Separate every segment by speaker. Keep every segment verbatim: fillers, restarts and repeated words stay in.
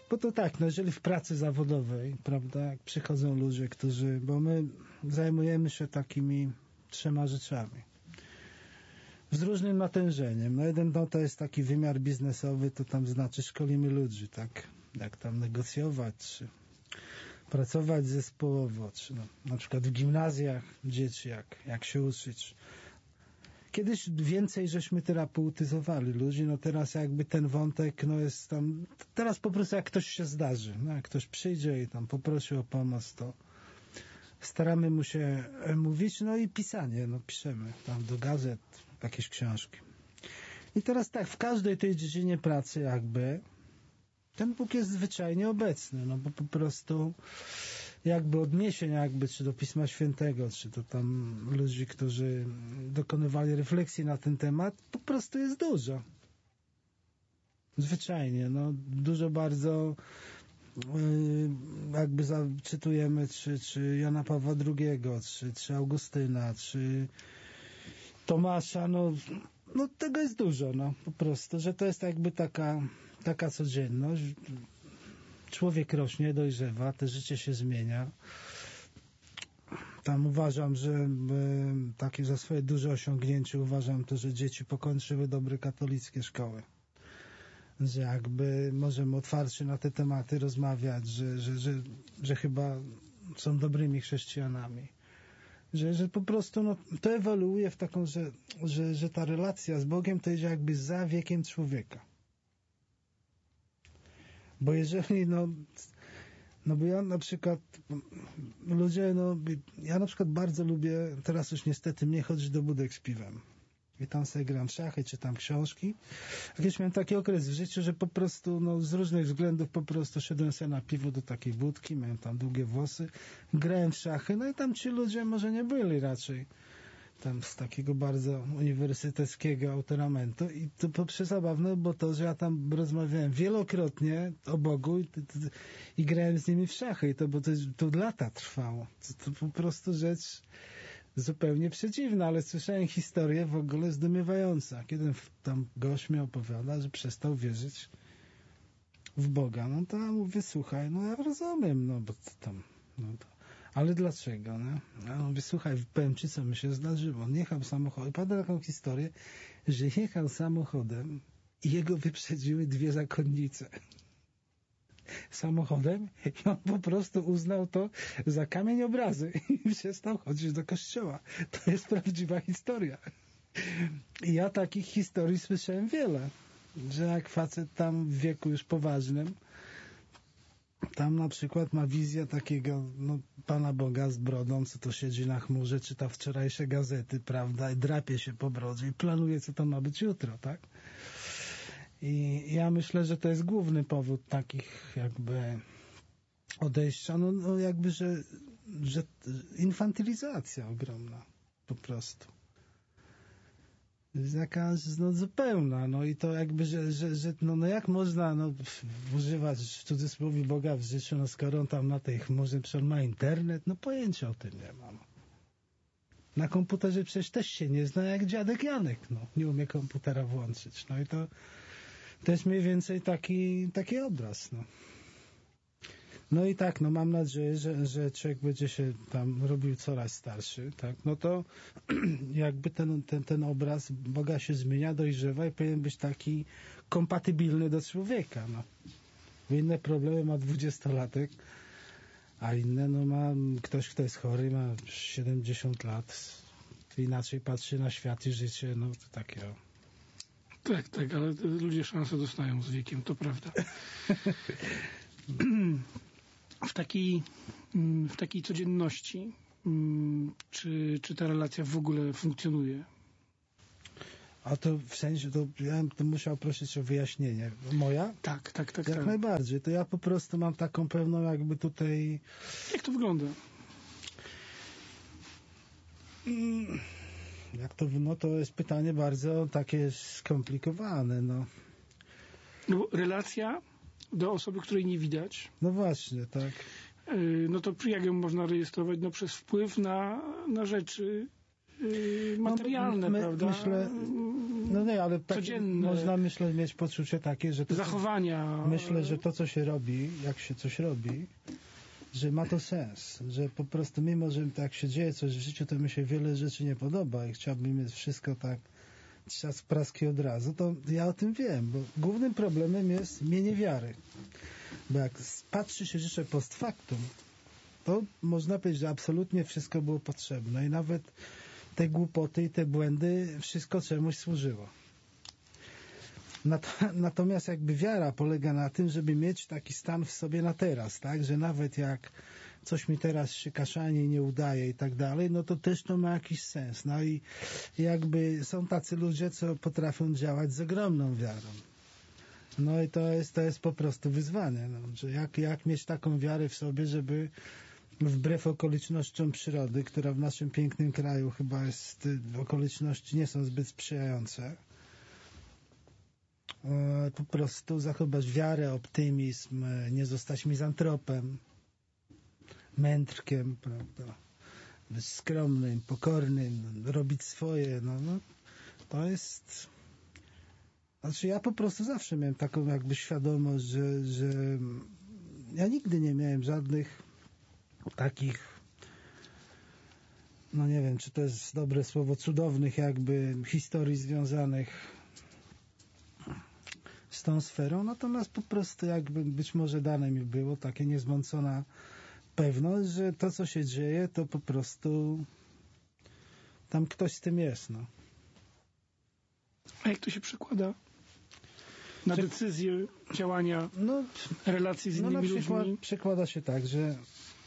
Speaker 1: Bo to tak, no jeżeli w pracy zawodowej, prawda, jak przychodzą ludzie, którzy, bo my zajmujemy się takimi trzema rzeczami. Z różnym natężeniem. No jeden no, to jest taki wymiar biznesowy, to tam znaczy szkolimy ludzi, tak, jak tam negocjować, czy pracować zespołowo, czy no, na przykład w gimnazjach dzieci, jak, jak się uczyć. Kiedyś więcej żeśmy terapeutyzowali ludzi, no teraz jakby ten wątek, no jest tam, teraz po prostu jak ktoś się zdarzy, no jak ktoś przyjdzie i tam poprosi o pomoc, to staramy mu się mówić, no i pisanie, no piszemy tam do gazet jakieś książki. I teraz tak, w każdej tej dziedzinie pracy jakby ten Bóg jest zwyczajnie obecny, no bo po prostu jakby odniesienia jakby, czy do Pisma Świętego, czy do tam ludzi, którzy dokonywali refleksji na ten temat, po prostu jest dużo. Zwyczajnie, no dużo bardzo yy, jakby zacytujemy, czy, czy Jana Pawła drugiego, czy, czy Augustyna, czy Tomasza, no, no tego jest dużo, no po prostu, że to jest jakby taka, taka codzienność. Człowiek rośnie, dojrzewa, te życie się zmienia. Tam uważam, że e, takie za swoje duże osiągnięcie uważam to, że dzieci pokończyły dobre katolickie szkoły. Że jakby możemy otwarcie na te tematy rozmawiać, że, że, że, że chyba są dobrymi chrześcijanami. Że, że po prostu no, to ewoluuje w taką, że, że, że ta relacja z Bogiem to jest jakby za wiekiem człowieka. Bo jeżeli, no, no bo ja na przykład, ludzie, no, ja na przykład bardzo lubię, teraz już niestety mnie chodzić do budek z piwem. I tam sobie gram w szachy, czytam książki. Jakieś miałem taki okres w życiu, że po prostu, no, z różnych względów po prostu szedłem sobie na piwo do takiej budki, miałem tam długie włosy, grałem w szachy, no i tam ci ludzie może nie byli raczej tam z takiego bardzo uniwersyteckiego autoramentu i to po przezabawne, bo to, że ja tam rozmawiałem wielokrotnie o Bogu i, i, i grałem z nimi w szachy i to, bo to, to lata trwało. To, to po prostu rzecz zupełnie przedziwna, ale słyszałem historię w ogóle zdumiewająca. Kiedy tam gość mi opowiada, że przestał wierzyć w Boga. No to ja mówię, słuchaj, no ja rozumiem, no bo to tam, no to ale dlaczego? No? Ja mówię, słuchaj, powiem ci, co mi się zdarzyło. On jechał samochodem, pada taką historię, że jechał samochodem i jego wyprzedziły dwie zakonnice. Samochodem i on po prostu uznał to za kamień obrazy i przestał chodzić do kościoła. To jest prawdziwa historia. I ja takich historii słyszałem wiele, że jak facet tam w wieku już poważnym tam na przykład ma wizję takiego no, Pana Boga z brodą, co to siedzi na chmurze, czyta wczorajsze gazety, prawda, i drapie się po brodzie i planuje, co to ma być jutro, tak? I ja myślę, że to jest główny powód takich jakby odejścia, no, no jakby, że, że infantylizacja ogromna, po prostu. Jakaś no, zupełna, no i to jakby, że, że, że no, no jak można no, używać w cudzysłowie Boga w życiu, no skoro on tam na tej chmurze, przecież on ma internet, no pojęcia o tym nie mam. Na komputerze przecież też się nie zna jak dziadek Janek, no nie umie komputera włączyć, no i to też mniej więcej taki, taki obraz, no. No i tak, no mam nadzieję, że, że człowiek będzie się tam robił coraz starszy, tak, no to jakby ten, ten, ten obraz Boga się zmienia, dojrzewa i powinien być taki kompatybilny do człowieka, no. Bo inne problemy ma dwudziestolatek, a inne, no ma ktoś, kto jest chory, ma siedemdziesiąt lat, inaczej patrzy na świat i życie, no to takie o.
Speaker 2: Tak, tak, ale ludzie szansę dostają z wiekiem, to prawda. W takiej, w takiej codzienności, czy, czy ta relacja w ogóle funkcjonuje?
Speaker 1: A to w sensie, to ja bym to musiał prosić o wyjaśnienie. Moja?
Speaker 2: Tak, tak, tak.
Speaker 1: Jak
Speaker 2: tak.
Speaker 1: najbardziej. To ja po prostu mam taką pewną jakby tutaj...
Speaker 2: Jak to wygląda?
Speaker 1: Jak to, no to jest pytanie bardzo takie skomplikowane, no.
Speaker 2: No bo relacja do osoby, której nie widać.
Speaker 1: No właśnie, tak.
Speaker 2: Yy, no to jak ją można rejestrować? No przez wpływ na, na rzeczy yy, materialne,
Speaker 1: no, my,
Speaker 2: prawda?
Speaker 1: Myślę, No nie, ale tak
Speaker 2: codzienne
Speaker 1: można, myślę, mieć poczucie takie, że to,
Speaker 2: zachowania.
Speaker 1: Myślę, że to, co się robi, jak się coś robi, że ma to sens, że po prostu mimo, że tak się dzieje coś w życiu, to mi się wiele rzeczy nie podoba i chciałbym mieć wszystko tak trzask praski od razu, to ja o tym wiem, bo głównym problemem jest mienie wiary. Bo jak patrzy się rzeczy post factum, to można powiedzieć, że absolutnie wszystko było potrzebne i nawet te głupoty i te błędy, wszystko czemuś służyło. Natomiast jakby wiara polega na tym, żeby mieć taki stan w sobie na teraz, tak, że nawet jak coś mi teraz się kaszanie nie udaje i tak dalej, no to też to ma jakiś sens. No i jakby są tacy ludzie, co potrafią działać z ogromną wiarą. No i to jest, to jest po prostu wyzwanie, no, że jak, jak mieć taką wiarę w sobie, żeby wbrew okolicznościom przyrody, która w naszym pięknym kraju chyba jest, okoliczności nie są zbyt sprzyjające, po prostu zachować wiarę, optymizm, nie zostać mizantropem, mędrkiem, prawda, być skromnym, pokornym, robić swoje, no, no to jest... Znaczy ja po prostu zawsze miałem taką jakby świadomość, że, że ja nigdy nie miałem żadnych takich, no nie wiem, czy to jest dobre słowo, cudownych jakby historii związanych z tą sferą, natomiast po prostu jakby być może dane mi było takie niezmącona pewność, że to, co się dzieje, to po prostu tam ktoś z tym jest, no.
Speaker 2: A jak to się przekłada na decyzje, działania, no, relacje z innymi
Speaker 1: no na przykład,
Speaker 2: ludźmi?
Speaker 1: Przekłada się tak, że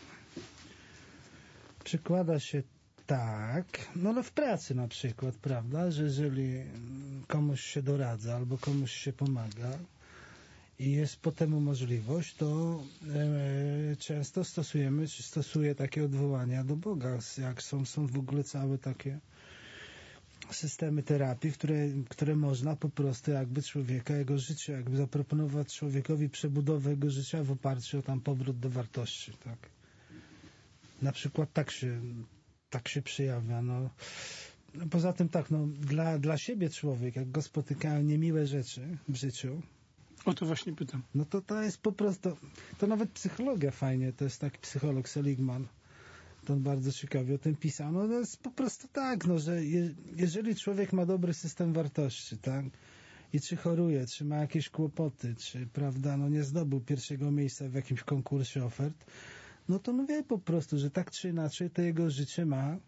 Speaker 1: przekłada się tak, no ale w pracy na przykład, prawda, że jeżeli komuś się doradza albo komuś się pomaga i jest po temu możliwość, to e, często stosujemy, czy stosuję takie odwołania do Boga, jak są, są w ogóle całe takie systemy terapii, które, które można po prostu jakby człowieka, jego życie, jakby zaproponować człowiekowi przebudowę jego życia w oparciu o tam powrót do wartości, tak. Na przykład tak się tak się przejawia, no. Poza tym tak, no, dla, dla siebie człowiek, jak go spotykają niemiłe rzeczy w życiu,
Speaker 2: o to właśnie pytam.
Speaker 1: No to to jest po prostu, to nawet psychologia fajnie, to jest taki psycholog Seligman, to on bardzo ciekawie o tym pisał, no to jest po prostu tak, no, że je, jeżeli człowiek ma dobry system wartości, tak, i czy choruje, czy ma jakieś kłopoty, czy, prawda, no nie zdobył pierwszego miejsca w jakimś konkursie ofert, no to no wie po prostu, że tak czy inaczej to jego życie ma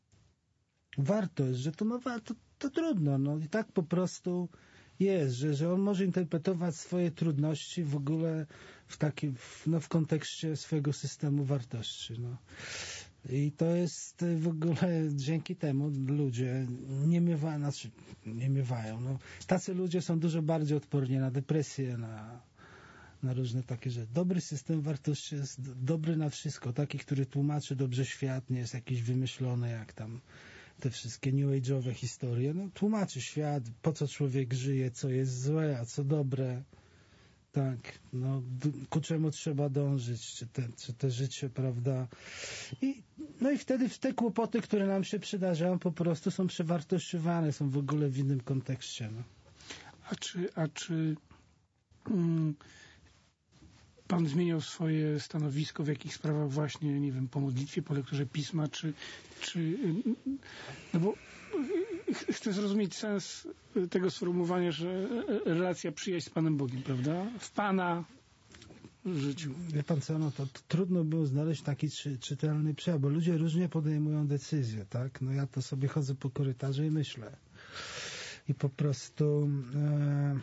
Speaker 1: wartość, że to ma to, to trudno, no i tak po prostu jest, że, że on może interpretować swoje trudności w ogóle w takim, no w kontekście swojego systemu wartości, no. I to jest w ogóle dzięki temu ludzie nie miewają, znaczy nie miewają, no. Tacy ludzie są dużo bardziej odporni na depresję, na na różne takie rzeczy. Dobry system wartości jest dobry na wszystko. Taki, który tłumaczy dobrze świat, nie jest jakiś wymyślony, jak tam te wszystkie new age'owe historie. No, tłumaczy świat, po co człowiek żyje, co jest złe, a co dobre. Tak, no, ku czemu trzeba dążyć, czy te, czy te życie, prawda. I, no i wtedy te kłopoty, które nam się przydarzają, po prostu są przewartościowane, są w ogóle w innym kontekście. No.
Speaker 2: A czy, a czy mm, Pan zmieniał swoje stanowisko w jakich sprawach właśnie, nie wiem, po modlitwie, po lekturze pisma, czy, czy no bo chcę zrozumieć sens tego sformułowania, że relacja, przyjaźń z Panem Bogiem, prawda? W Pana życiu.
Speaker 1: Wie Pan co, no to, to trudno było znaleźć taki czy, czytelny przejaw, bo ludzie różnie podejmują decyzje, tak? No ja to sobie chodzę po korytarzu i myślę. I po prostu e,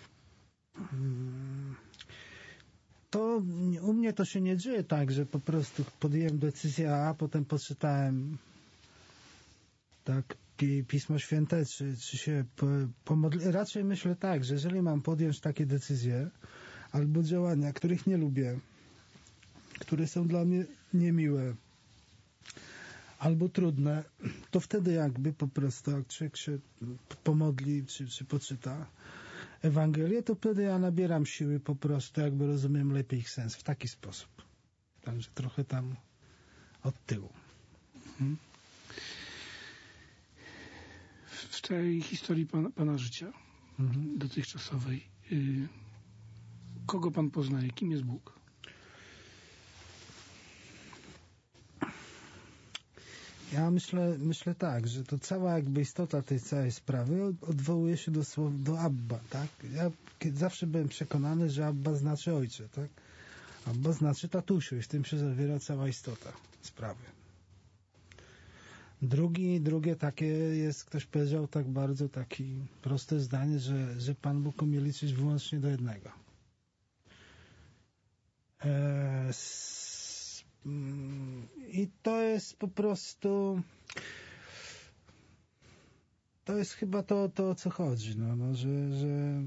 Speaker 1: to u mnie to się nie dzieje tak, że po prostu podjąłem decyzję A, a potem poczytałem tak Pismo Święte, czy, czy się pomodliłem. Raczej myślę tak, że jeżeli mam podjąć takie decyzje albo działania, których nie lubię, które są dla mnie niemiłe albo trudne, to wtedy jakby po prostu jak człowiek się pomodli, czy, czy poczyta Ewangelię, to wtedy ja nabieram siły po prostu, jakby rozumiem lepiej ich sens w taki sposób. Także trochę tam od tyłu.
Speaker 2: Mhm. w tej historii pana, pana życia mhm. dotychczasowej, y, kogo pan poznaje? Kim jest Bóg?
Speaker 1: Ja myślę, myślę tak, że to cała jakby istota tej całej sprawy odwołuje się do słowa, do Abba, tak? Ja zawsze byłem przekonany, że Abba znaczy ojcze, tak? Abba znaczy tatusiu i w tym się zawiera cała istota sprawy. Drugi, drugie takie jest, ktoś powiedział tak bardzo taki proste zdanie, że, że Pan Bóg umie liczyć wyłącznie do jednego. Eee, s, mm, I to jest po prostu to jest chyba to, to o co chodzi, no, no że, że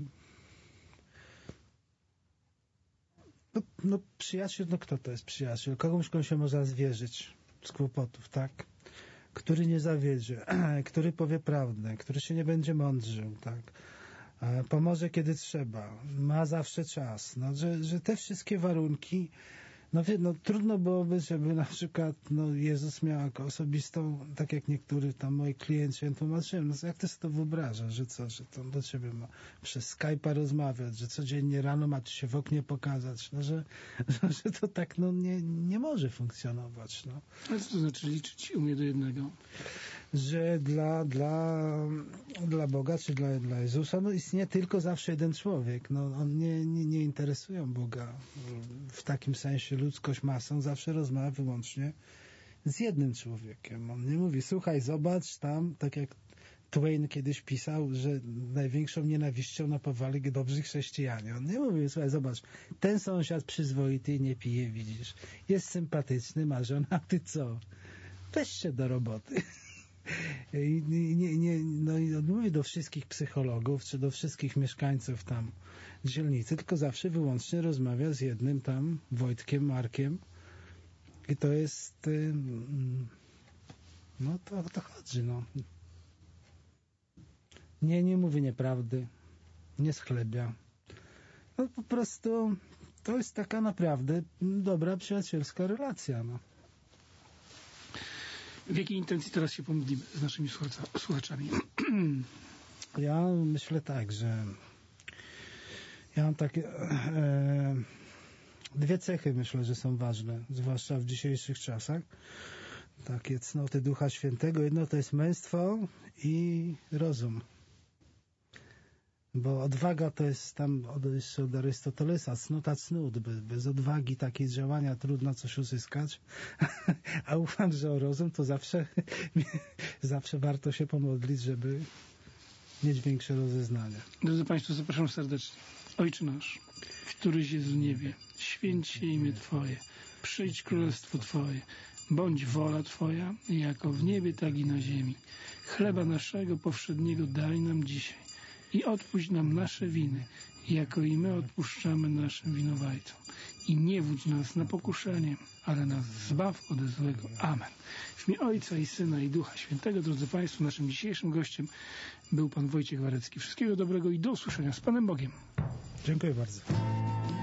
Speaker 1: no, no przyjaciel, no kto to jest przyjaciel? Komuś, komu się można zwierzyć z kłopotów, tak? Który nie zawiedzie, który powie prawdę, który się nie będzie mądrzył, tak? Pomoże kiedy trzeba, ma zawsze czas, no, że, że te wszystkie warunki, no, wie, no trudno byłoby, żeby na przykład no, Jezus miał jako osobistą, tak jak niektórzy tam moi klienci, ja tłumaczyłem, no jak ty sobie to wyobrażasz, że co, że to do ciebie ma przez Skype'a rozmawiać, że codziennie rano ma ci się w oknie pokazać, no, że, że, że to tak no, nie, nie może funkcjonować. No.
Speaker 2: A co to znaczy liczyć umie do jednego?
Speaker 1: Że dla, dla, dla Boga, czy dla, dla Jezusa, no istnieje tylko zawsze jeden człowiek. No, on nie, nie, nie interesują Boga w takim sensie ludzkość masą, zawsze rozmawia wyłącznie z jednym człowiekiem. On nie mówi, słuchaj, zobacz tam, tak jak Twain kiedyś pisał, że największą nienawiścią napawali dobrzy chrześcijanie. On nie mówi, słuchaj, zobacz, ten sąsiad przyzwoity nie pije, widzisz, jest sympatyczny, ma żonę, a ty co? Weź się do roboty. I nie, nie, no i mówię do wszystkich psychologów, czy do wszystkich mieszkańców tam dzielnicy, tylko zawsze wyłącznie rozmawia z jednym tam Wojtkiem, Markiem i to jest no to o to chodzi, no. Nie, nie mówi nieprawdy, nie schlebia. No po prostu to jest taka naprawdę dobra, przyjacielska relacja, no.
Speaker 2: W jakiej intencji teraz się pomodlimy z naszymi słuchaczami?
Speaker 1: Ja myślę tak, że ja mam takie e, dwie cechy, myślę, że są ważne, zwłaszcza w dzisiejszych czasach. Takie cnoty Ducha Świętego. Jedno to jest męstwo i rozum. Bo odwaga to jest tam od, jeszcze od Arystotelesa, cnota cnót. Bez, bez odwagi takiej działania trudno coś uzyskać. A ufam, że o rozum to zawsze zawsze warto się pomodlić, żeby mieć większe rozeznanie.
Speaker 2: Drodzy Państwo, zapraszam serdecznie. Ojcze nasz, któryś jest w niebie, święć się imię Twoje, przyjdź królestwo Twoje, bądź wola Twoja, jako w niebie, tak i na ziemi. Chleba naszego powszedniego daj nam dzisiaj i odpuść nam nasze winy, jako i my odpuszczamy naszym winowajcom. I nie wódź nas na pokuszenie, ale nas zbaw ode złego. Amen. W imię Ojca i Syna i Ducha Świętego, drodzy Państwo, naszym dzisiejszym gościem był Pan Wojciech Warecki. Wszystkiego dobrego i do usłyszenia z Panem Bogiem.
Speaker 1: Dziękuję bardzo.